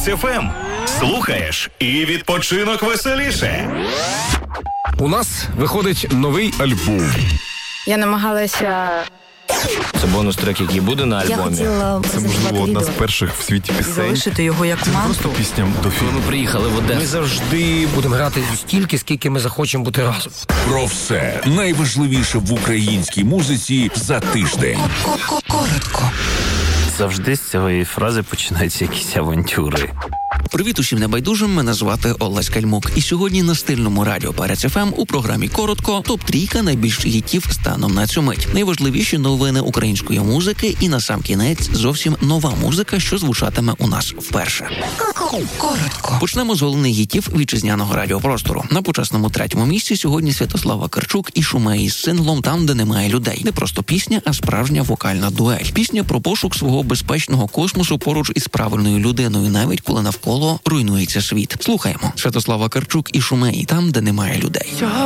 Перець ФМ. Слухаєш і відпочинок веселіше. У нас виходить новий альбом. Я намагалася... Це бонус-трек, який буде на Я альбомі. хотіла Це, можливо, одна з перших в світі пісень. Залишити його як Це не манту. просто пісня до Коли фільму. ми приїхали в Одесу. Ми завжди будемо грати стільки, скільки ми захочемо бути разом. Про все найважливіше в українській музиці за тиждень. Коротко. Завжди з цієї фрази починаються якісь авантюри. Привіт усім небайдужим, мене звати Олесь Кальмук. І сьогодні на стильному радіо Перець ФМ у програмі «Коротко» топ-трійка найбільших хітів станом на цю мить. Найважливіші новини української музики і насамкінець зовсім нова музика, що звучатиме у нас вперше. Коротко. Почнемо з головних хітів вітчизняного радіопростору. На почесному 3-му місці сьогодні Святослава Карчук і Шумеї з синглом «Там, де немає людей». Не просто пісня, а справжня вокальна дуель. Пісня про пошук свого безпечного космосу поруч із правильною людиною, навіть коли навколо руйнується світ. Слухаємо. Святослава Карчук і Шумеї «Там, де немає людей».